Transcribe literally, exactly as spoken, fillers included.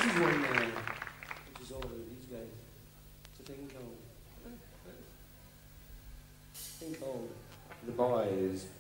is one uh, which is all about these guys. It's a thing called, a thing called The Boys.